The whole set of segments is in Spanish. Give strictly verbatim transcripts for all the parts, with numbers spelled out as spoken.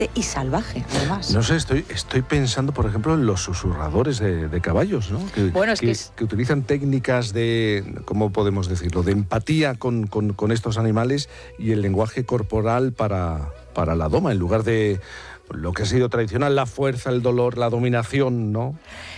y salvaje, además. No sé, estoy, estoy pensando, por ejemplo, en los susurradores de, de caballos, ¿no? Que, bueno, es que, que, es... que utilizan técnicas de, ¿cómo podemos decirlo?, de empatía con, con, con estos animales y el lenguaje corporal para, para la doma, en lugar de lo que ha sido tradicional, la fuerza, el dolor, la dominación, ¿no?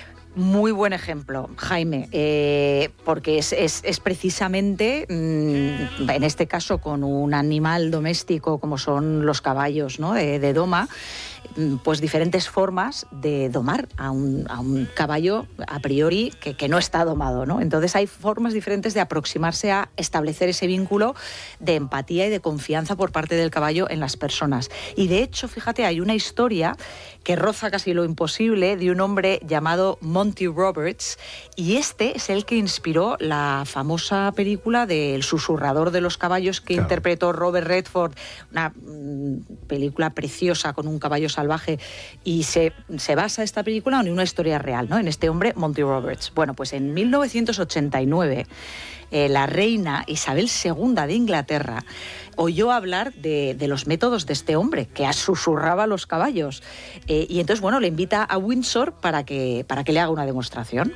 Muy buen ejemplo, Jaime, eh, porque es, es, es precisamente, mmm, en este caso, con un animal doméstico como son los caballos, ¿no?, de, de doma, pues diferentes formas de domar a un, a un caballo a priori que, que no está domado, ¿no? Entonces hay formas diferentes de aproximarse a establecer ese vínculo de empatía y de confianza por parte del caballo en las personas. Y de hecho, fíjate, hay una historia que roza casi lo imposible de un hombre llamado Monty Roberts, y este es el que inspiró la famosa película de El susurrador de los caballos que claro. interpretó Robert Redford, una mmm, película preciosa con un caballo salvaje, y se, se basa esta película en una historia real, ¿no?, en este hombre Monty Roberts. Bueno, pues en mil novecientos ochenta y nueve eh, la reina Isabel segunda de Inglaterra oyó hablar de, de los métodos de este hombre que susurraba a los caballos, eh, y entonces, bueno, le invita a Windsor para que, para que le haga una demostración,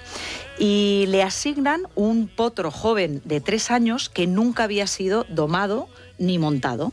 y le asignan un potro joven de tres años que nunca había sido domado ni montado.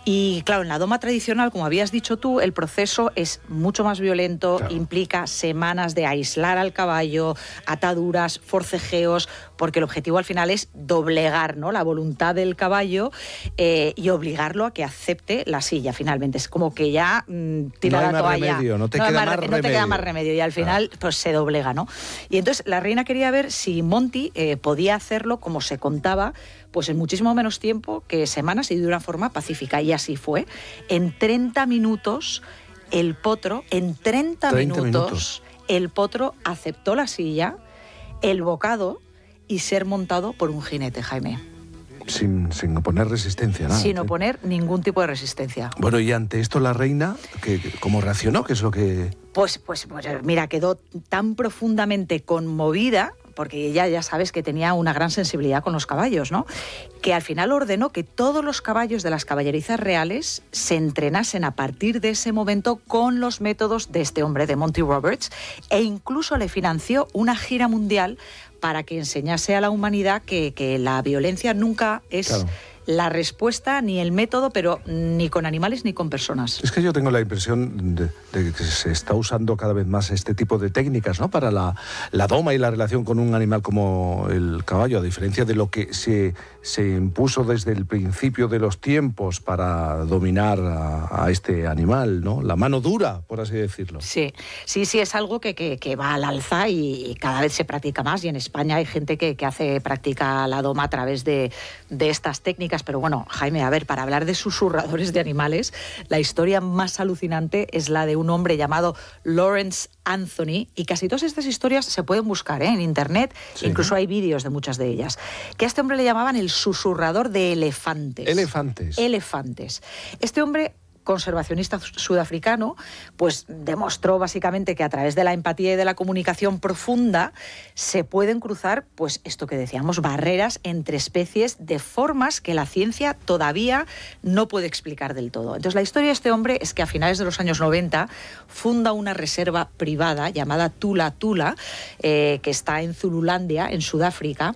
Y claro, en la doma tradicional, como habías dicho tú, el proceso es mucho más violento, claro. implica semanas de aislar al caballo, ataduras, forcejeos, porque el objetivo al final es doblegar, ¿no?, la voluntad del caballo eh, y obligarlo a que acepte la silla finalmente. Es como que ya mmm, tira no la toalla. Remedio, no te no, queda más, más no remedio. te queda más remedio y al final claro. pues se doblega, ¿no? Y entonces la reina quería ver si Monty eh, podía hacerlo como se contaba, pues en muchísimo menos tiempo que semanas y de una forma pacífica. Y así fue. En treinta minutos, el potro, en treinta, treinta minutos, minutos, el potro aceptó la silla, el bocado y ser montado por un jinete, Jaime. Sin, sin oponer resistencia, nada. Sin oponer ningún tipo de resistencia. Bueno, y ante esto la reina, ¿qué, ¿cómo reaccionó? ¿Qué es lo que...? Pues, pues, pues mira, quedó tan profundamente conmovida, porque ella ya sabes que tenía una gran sensibilidad con los caballos, ¿no?, que al final ordenó que todos los caballos de las caballerizas reales se entrenasen a partir de ese momento con los métodos de este hombre, de Monty Roberts, e incluso le financió una gira mundial para que enseñase a la humanidad que, que la violencia nunca es... Claro. la respuesta ni el método, pero ni con animales ni con personas. Es que yo tengo la impresión de, de que se está usando cada vez más este tipo de técnicas, ¿no?, para la, la doma y la relación con un animal como el caballo, a diferencia de lo que se, se impuso desde el principio de los tiempos para dominar a, a este animal, ¿no? La mano dura, por así decirlo. Sí, sí, sí, es algo que, que, que va al alza y cada vez se practica más, y en España hay gente que, que hace, practica la doma a través de, de estas técnicas. Pero bueno, Jaime, a ver, para hablar de susurradores de animales, la historia más alucinante es la de un hombre llamado Lawrence Anthony, y casi todas estas historias se pueden buscar, ¿eh?, en internet, sí. Incluso hay vídeos de muchas de ellas, que a este hombre le llamaban el susurrador de elefantes. Elefantes. Elefantes. Este hombre, conservacionista sudafricano, pues demostró básicamente que a través de la empatía y de la comunicación profunda se pueden cruzar, pues esto que decíamos, barreras entre especies de formas que la ciencia todavía no puede explicar del todo. Entonces la historia de este hombre es que a finales de los años noventa funda una reserva privada llamada Tula Tula, eh, que está en Zululandia, en Sudáfrica,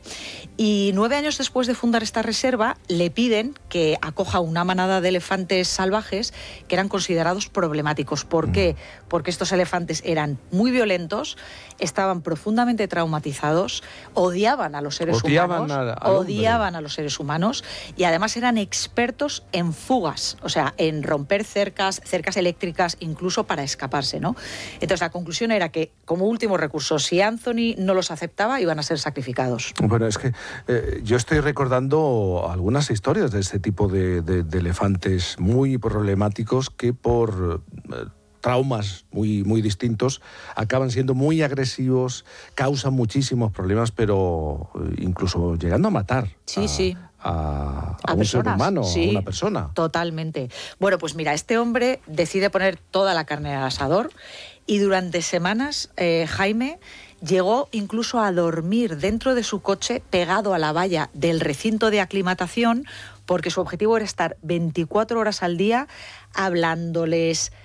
y nueve años después de fundar esta reserva le piden que acoja una manada de elefantes salvajes que eran considerados problemáticos. ¿Por qué? Porque estos elefantes eran muy violentos, estaban profundamente traumatizados, odiaban a los seres odiaban humanos, a, a odiaban a los seres humanos, y además eran expertos en fugas, o sea, en romper cercas, cercas eléctricas, incluso para escaparse, ¿no? Entonces la conclusión era que, como último recurso, si Anthony no los aceptaba, iban a ser sacrificados. Bueno, es que eh, yo estoy recordando algunas historias de este tipo de, de, de elefantes muy problemáticos que por eh, traumas muy, muy distintos acaban siendo muy agresivos, causan muchísimos problemas, pero eh, incluso llegando a matar. Sí, a, sí. A, a, a un personas, ser humano, sí, a una persona. Totalmente. Bueno, pues mira, este hombre decide poner toda la carne al asador y durante semanas, eh, Jaime, llegó incluso a dormir dentro de su coche pegado a la valla del recinto de aclimatación, porque su objetivo era estar veinticuatro horas al día hablándoles,